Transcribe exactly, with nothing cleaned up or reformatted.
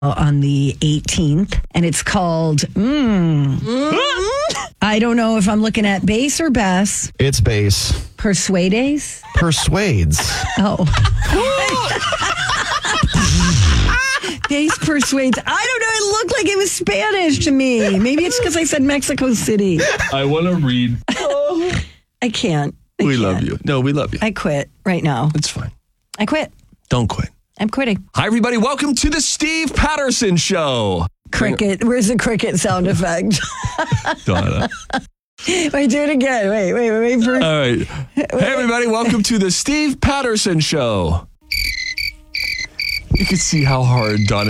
on the eighteenth, and it's called, mm, I don't know if I'm looking at bass or bass. It's bass. Persuades? Persuades. Oh. Bass persuades. I don't know. It looked like it was Spanish to me. Maybe it's because I said Mexico City. I want to read. I can't. I we can't. love you. No, we love you. I quit right now. It's fine. I quit. Don't quit. I'm quitting. Hi, everybody. Welcome to the Steve Patterson Show. Cricket. Where's the cricket sound effect? Donna. Wait, do it again. Wait, wait, wait, wait. For... All right. Hey, everybody. Welcome to the Steve Patterson Show. You can see how hard Donna